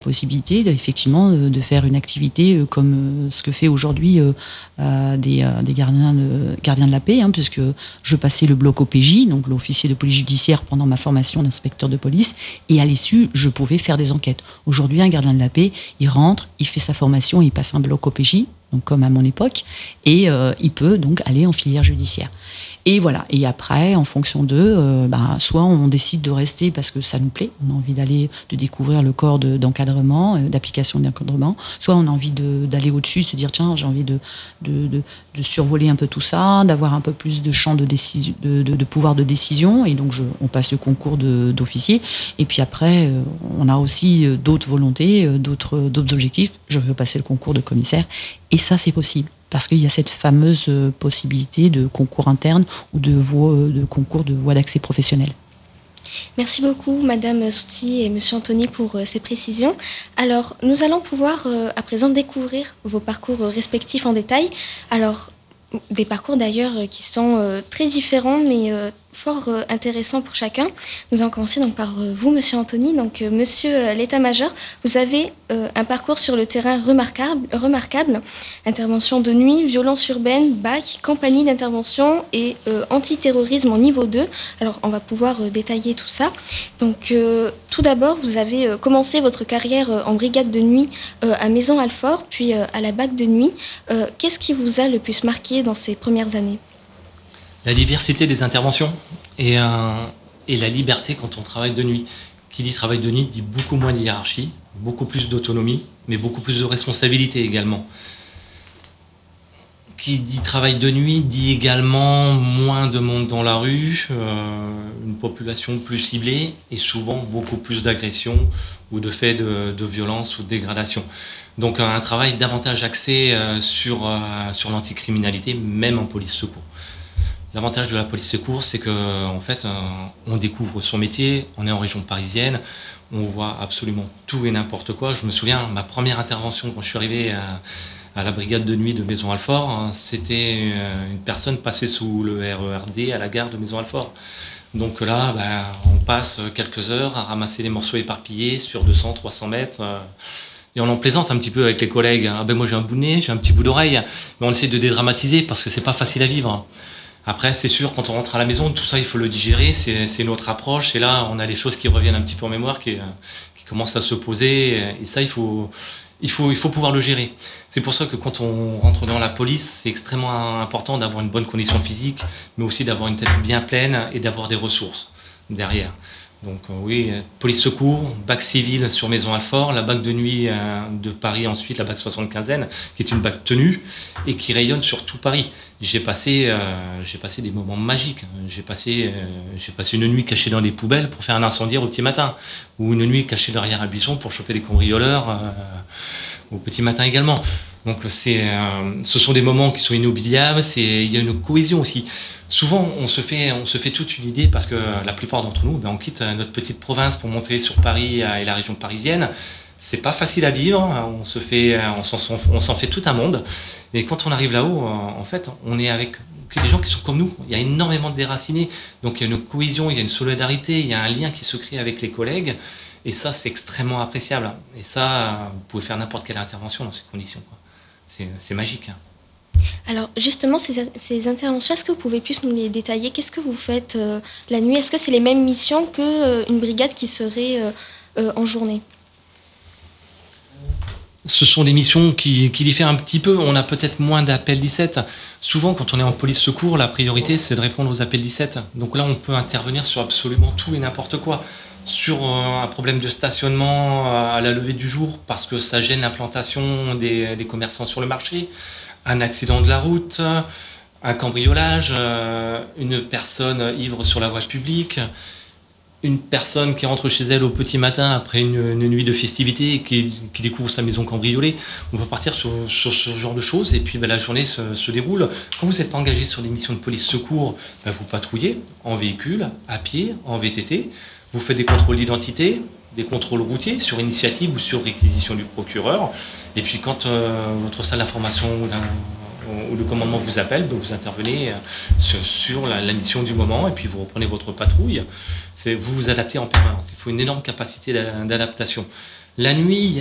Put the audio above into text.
possibilité effectivement de faire une activité comme ce que fait aujourd'hui des gardiens de la paix, puisque je passais le bloc OPJ, donc l'officier de police judiciaire, pendant ma formation d'inspecteur de police, et à l'issue, je pouvais faire des enquêtes. Aujourd'hui, un gardien de la paix, il rentre, il fait sa formation, il passe un bloc OPJ, donc comme à mon époque, et il peut donc aller en filière judiciaire. Et voilà. Et après, en fonction d'eux, soit on décide de rester parce que ça nous plaît, on a envie de découvrir le corps d'encadrement, d'application d'encadrement, soit on a envie d'aller au-dessus, se dire tiens, j'ai envie de survoler un peu tout ça, d'avoir un peu plus de champ de pouvoir de décision, et donc on passe le concours d'officier. Et puis après, on a aussi d'autres volontés, d'autres objectifs. Je veux passer le concours de commissaire, et ça, c'est possible. Parce qu'il y a cette fameuse possibilité de concours interne ou de concours de voie d'accès professionnel. Merci beaucoup, Madame Souti et Monsieur Anthony, pour ces précisions. Alors, nous allons pouvoir à présent découvrir vos parcours respectifs en détail. Alors, des parcours d'ailleurs qui sont très différents, mais fort intéressants pour chacun. Nous allons commencer donc par vous, Monsieur Anthony. Donc, Monsieur l'état-major, vous avez un parcours sur le terrain remarquable. Intervention de nuit, violence urbaine, BAC, compagnie d'intervention et antiterrorisme en niveau 2. Alors, on va pouvoir détailler tout ça. Donc, tout d'abord, vous avez commencé votre carrière en brigade de nuit à Maison-Alfort, puis à la BAC de nuit. Qu'est-ce qui vous a le plus marqué dans ces premières années ? La diversité des interventions et la liberté quand on travaille de nuit. Qui dit travail de nuit dit beaucoup moins de hiérarchie, beaucoup plus d'autonomie, mais beaucoup plus de responsabilité également. Qui dit travail de nuit dit également moins de monde dans la rue, une population plus ciblée et souvent beaucoup plus d'agressions ou de faits de violence ou de dégradation. Donc un travail davantage axé sur l'anticriminalité, même en police secours. L'avantage de la police secours, c'est qu'en fait, on découvre son métier, on est en région parisienne, on voit absolument tout et n'importe quoi. Je me souviens, ma première intervention quand je suis arrivé à la brigade de nuit de Maison-Alfort, c'était une personne passée sous le RERD à la gare de Maison-Alfort. Donc là, on passe quelques heures à ramasser les morceaux éparpillés sur 200, 300 mètres. Et on en plaisante un petit peu avec les collègues. Moi j'ai un bout de nez, j'ai un petit bout d'oreille. Mais on essaie de dédramatiser parce que c'est pas facile à vivre. Après, c'est sûr, quand on rentre à la maison, tout ça, il faut le digérer, c'est notre approche. Et là, on a les choses qui reviennent un petit peu en mémoire, qui commencent à se poser. Et ça, il faut pouvoir le gérer. C'est pour ça que quand on rentre dans la police, c'est extrêmement important d'avoir une bonne condition physique, mais aussi d'avoir une tête bien pleine et d'avoir des ressources derrière. Donc oui, police secours, BAC civil sur Maison-Alfort, la BAC de nuit de Paris ensuite, la BAC 75e, qui est une BAC tenue et qui rayonne sur tout Paris. J'ai passé des moments magiques. J'ai passé une nuit cachée dans des poubelles pour faire un incendiaire au petit matin, ou une nuit cachée derrière un buisson pour choper des cambrioleurs au petit matin également. Donc ce sont des moments qui sont inoubliables, il y a une cohésion aussi. Souvent, on se fait toute une idée parce que la plupart d'entre nous, on quitte notre petite province pour monter sur Paris et la région parisienne. C'est pas facile à vivre, on s'en fait tout un monde. Et quand on arrive là-haut, en fait, on est avec que des gens qui sont comme nous. Il y a énormément de déracinés. Donc il y a une cohésion, il y a une solidarité, il y a un lien qui se crée avec les collègues. Et ça, c'est extrêmement appréciable. Et ça, vous pouvez faire n'importe quelle intervention dans ces conditions, quoi. C'est magique. Alors justement, ces interventions, est-ce que vous pouvez plus nous les détailler ? Qu'est-ce que vous faites la nuit ? Est-ce que c'est les mêmes missions qu'une brigade qui serait en journée ? Ce sont des missions qui diffèrent un petit peu. On a peut-être moins d'appels 17. Souvent, quand on est en police secours, la priorité, c'est de répondre aux appels 17. Donc là, on peut intervenir sur absolument tout et n'importe quoi. Sur un problème de stationnement à la levée du jour, parce que ça gêne l'implantation des commerçants sur le marché, un accident de la route, un cambriolage, une personne ivre sur la voie publique, une personne qui rentre chez elle au petit matin après une nuit de festivité et qui découvre sa maison cambriolée. On peut partir sur ce genre de choses et puis la journée se déroule. Quand vous n'êtes pas engagé sur des missions de police secours, vous patrouillez en véhicule, à pied, en VTT, vous faites des contrôles d'identité, des contrôles routiers sur initiative ou sur réquisition du procureur. Et puis quand votre salle d'information ou le commandement vous appelle, vous intervenez sur la mission du moment et puis vous reprenez votre patrouille. Vous vous adaptez en permanence. Il faut une énorme capacité d'adaptation. La nuit,